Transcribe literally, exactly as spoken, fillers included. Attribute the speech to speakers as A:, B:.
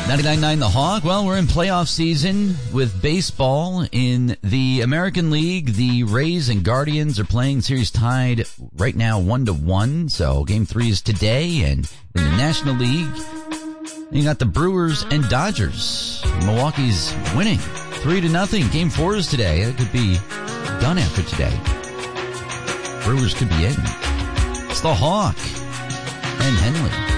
A: ninety-nine point nine The Hawk. Well, we're in playoff season with baseball. In the American League, the Rays and Guardians are playing, series tied right now one to one. So game three is today. And in the National League, you got the Brewers and Dodgers. Milwaukee's winning three to nothing. Game four is today. It could be done after today. Brewers could be in. It's The Hawk and Henley.